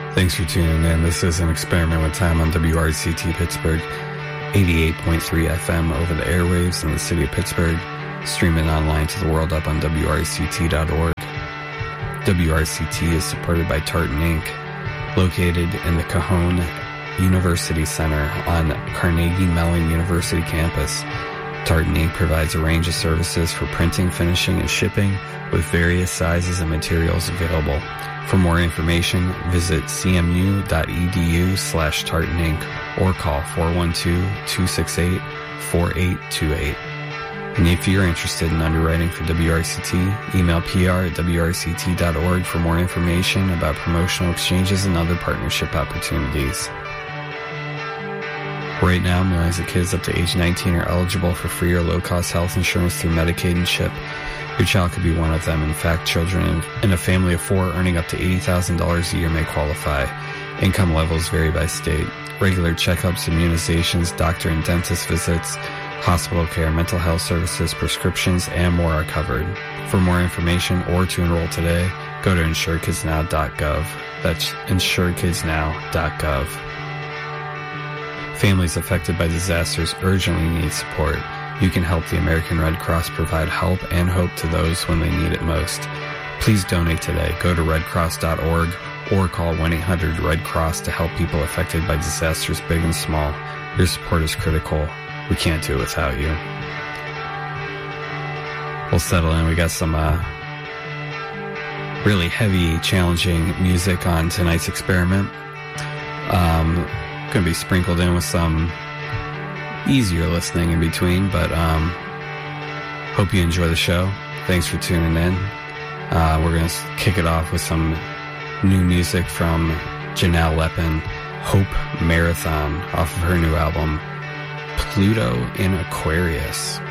Thanks for tuning in. This is an experiment with time on WRCT Pittsburgh, 88.3 FM over the airwaves in the city of Pittsburgh, streaming online to the world up on WRCT.org. WRCT is supported by Tartan Inc., located in the Cajon University Center on Carnegie Mellon University campus. Tartan Inc. provides a range of services for printing, finishing, and shipping with various sizes and materials available. For more information, visit cmu.edu/Tartan Inc. or call 412-268-4828. And if you're interested in underwriting for WRCT, email pr@wrct.org for more information about promotional exchanges and other partnership opportunities. Right now, millions of kids up to age 19 are eligible for free or low-cost health insurance through Medicaid and CHIP. Your child could be one of them. In fact, children in a family of 4 earning up to $80,000 a year may qualify. Income levels vary by state. Regular checkups, immunizations, doctor and dentist visits, hospital care, mental health services, prescriptions, and more are covered. For more information or to enroll today, go to insurekidsnow.gov. That's insurekidsnow.gov. Families affected by disasters urgently need support. You can help the American Red Cross provide help and hope to those when they need it most. Please donate today. Go to redcross.org or call 1-800-RED-CROSS to help people affected by disasters big and small. Your support is critical. We can't do it without you. We'll settle in. We got some really heavy, challenging music on tonight's experiment. Going to be sprinkled in with some easier listening in between, but hope you enjoy the show. Thanks for tuning in. We're going to kick it off with some new music from Janelle Lepin, Hope Marathon, off of her new album, Pluto in Aquarius.